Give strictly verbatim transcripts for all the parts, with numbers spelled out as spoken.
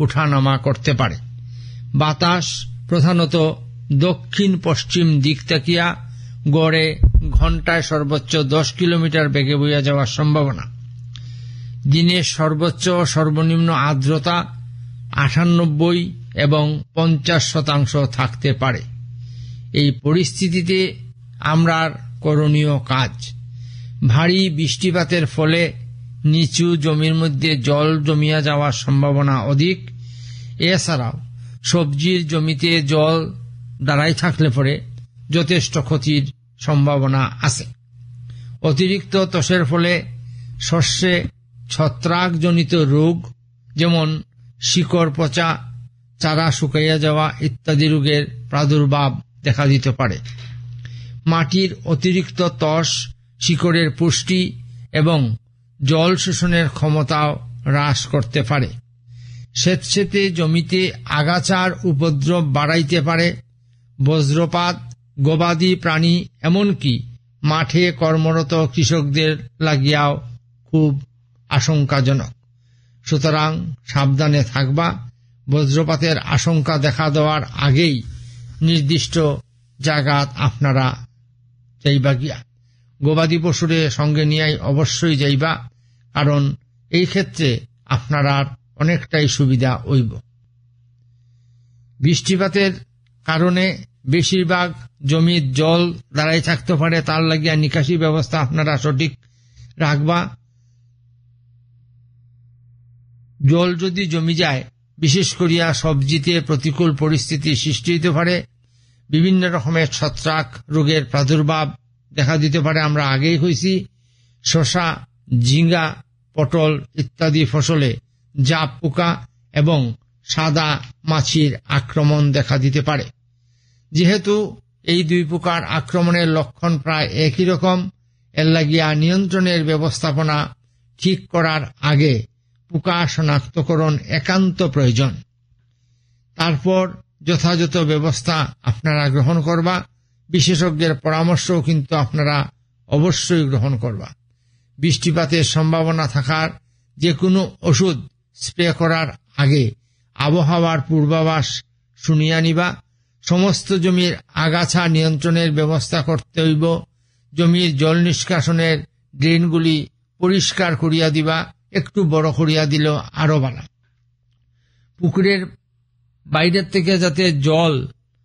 উঠানামা করতে পারে। বাতাস প্রধানত দক্ষিণ পশ্চিম দিক তাকিয়া গড়ে ঘণ্টায় সর্বোচ্চ দশ কিলোমিটার বেগে বইয়া যাওয়ার সম্ভাবনা। দিনের সর্বোচ্চ ও সর্বনিম্ন আর্দ্রতা আটানব্বই এবং পঞ্চাশ শতাংশ থাকতে পারে। এই পরিস্থিতিতে আমরা করণীয় কাজ: ভারী বৃষ্টিপাতের ফলে নিচু জমির মধ্যে জল জমিয়া যাওয়ার সম্ভাবনা অধিক। এছাড়াও সবজির জমিতে জল দাঁড়াই থাকলে পরে যথেষ্ট ক্ষতির সম্ভাবনা আছে। অতিরিক্ত তোষের ফলে শস্যে ছত্রাকজনিত রোগ যেমন শিকড় পচা, চারা শুকাইয়া যাওয়া ইত্যাদি রোগের প্রাদুর্ভাব দেখা দিতে পারে। মাটির অতিরিক্ত তোষ শিকড়ের পুষ্টি এবং জল শোষণের ক্ষমতাও হ্রাস করতে পারে। স্বেচ্ছেতে জমিতে আগাছার উপদ্রব বাড়াইতে পারে। বজ্রপাত গবাদি প্রাণী এমনকি মাঠে কর্মরত কৃষকদের লাগিয়াও খুব আশঙ্কাজনক। সুতরাং সাবধানে থাকবা। বজ্রপাতের আশঙ্কা দেখা দেওয়ার আগেই নির্দিষ্ট জায়গা আপনারা যাইবা গিয়া গবাদি পশুরে সঙ্গে নিয়েই অবশ্যই যাইবা, কারণ এই ক্ষেত্রে আপনারা অনেকটাই সুবিধা হইব। বৃষ্টিপাতের কারণে বেশিরভাগ জমির জল দাঁড়াই থাকতে পারে, তার লাগিয়া নিকাশি ব্যবস্থা আপনারা সঠিক রাখবা। জল যদি জমি যায়, বিশেষ করিয়া সবজিতে প্রতিকূল পরিস্থিতি সৃষ্টি হতে পারে। বিভিন্ন রকমের ছত্রাক রোগের প্রাদুর্ভাব দেখা দিতে পারে। আমরা আগেই হয়েছি শসা, ঝিঙ্গা, পটল ইত্যাদি ফসলে জাপ পোকা এবং সাদা মাছির আক্রমণ দেখা দিতে পারে। যেহেতু এই দুই প্রকার আক্রমণের লক্ষণ প্রায় একই রকম, এর লাগিয়া নিয়ন্ত্রণের ব্যবস্থাপনা ঠিক করার আগে পোকা শনাক্তকরণ একান্ত প্রয়োজন। তারপর যথাযথ ব্যবস্থা আপনারা গ্রহণ করবা। বিশেষজ্ঞের পরামর্শও কিন্তু আপনারা অবশ্যই গ্রহণ করবা। বৃষ্টিপাতের সম্ভাবনা থাকার যে কোনো ওষুধ স্প্রে করার আগে আবহাওয়ার পূর্বাভাস শুনিয়া নিবা। সমস্ত জমির আগাছা নিয়ন্ত্রণের ব্যবস্থা করতে হইব। জমির জল নিষ্কাশনের ড্রেনগুলি পরিষ্কার করিয়া দিবা, একটু বড় করিয়া দিল আরো ভালো। পুকুরের বাইরের থেকে যাতে জল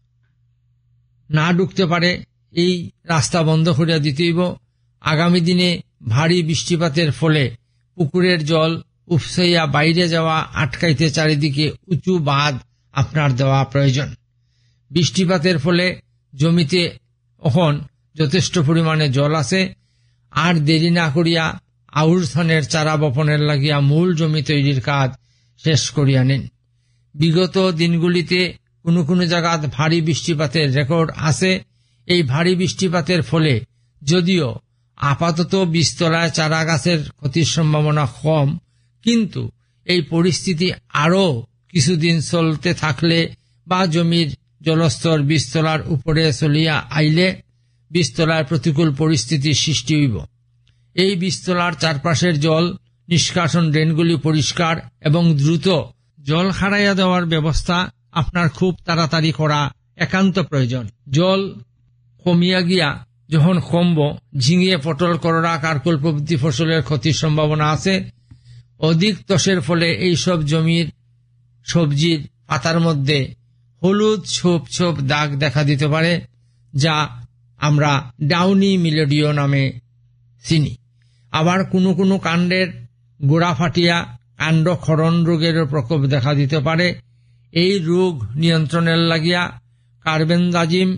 না ঢুকতে পারে এই রাস্তা বন্ধ করিয়া দিতে হইব। আগামী দিনে ভারী বৃষ্টিপাতের ফলে পুকুরের জল উপসাইয়া বাইরে যাওয়া আটকাইতে চারিদিকে উঁচু বাঁধ আপনার দেওয়া প্রয়োজন। বৃষ্টিপাতের ফলে জমিতে এখন যথেষ্ট পরিমাণে জল আছে। আর দেরি না করিয়া আউশ ধানের চারা বপনের লাগিয়া মূল জমি তৈরির কাজ শেষ করিয়া নিন। বিগত দিনগুলিতে কোনো কোনো জায়গায় ভারী বৃষ্টিপাতের রেকর্ড আছে। এই ভারী বৃষ্টিপাতের ফলে যদিও আপাতত বীজতলায় চারা গাছের ক্ষতির সম্ভাবনা কম, কিন্তু এই পরিস্থিতি আরও কিছুদিন চলতে থাকলে বা জমির জলস্তর বীজতলার উপরে চলিয়া আইলে বীজতলার প্রতিকূল পরিস্থিতির সৃষ্টি হইব। এই বীজতলার চারপাশের জল নিষ্কাশন ড্রেনগুলি পরিষ্কার এবং দ্রুত জল হারাইয়া দেওয়ার ব্যবস্থা আপনার খুব তাড়াতাড়ি করা একান্ত প্রয়োজন। জল কমিয়া গিয়া যখন কমব, ঝিঙে, পটল, করলা, কারকল প্রভৃতি ফসলের ক্ষতির সম্ভাবনা আছে। অধিক তোষের ফলে এইসব জমির সবজির পাতার মধ্যে হলুদ ছোপ ছোপ দাগ দেখা দিতে পারে, যা আমরা ডাউনি মিলেডিও নামে চিনি। আবার কোনো কোনো কাণ্ডের গোড়া ফাটিয়া কাণ্ড ক্ষরণ রোগের প্রকোপ দেখা দিতে পারে। এই রোগ নিয়ন্ত্রণের লাগিয়া কার্বেনদাজিম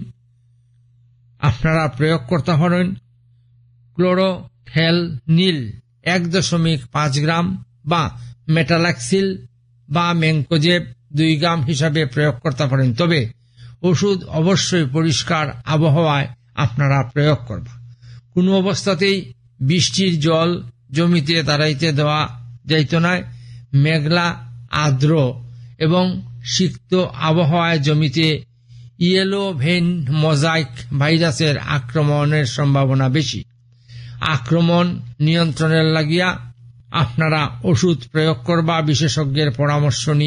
আপনারা প্রয়োগ করতে পারেন। ক্লোরোফেল নীল এক দশমিক পাঁচ গ্রাম বা মেটালাক্সিল বা ম্যাঙ্কোজেব দুই গ্রাম হিসাবে প্রয়োগ করতে পারেন। তবে ওষুধ অবশ্যই পরিষ্কার আবহাওয়ায় আপনারা প্রয়োগ করবা। কোনো অবস্থাতেই বৃষ্টির জল জমিতে দাঁড়াইতে দেওয়া যাইত না। মেঘলা, আর্দ্র এবং সিক্ত আবহাওয়ায় জমিতে ইয়েলো ভেইন মোজাইক ভাইরাসের আক্রমণের সম্ভাবনা বেশি। আক্রমণ নিয়ন্ত্রণের লাগিয়া আপনারা ওষুধ প্রয়োগ করবা বিশেষজ্ঞের পরামর্শ নিয়ে।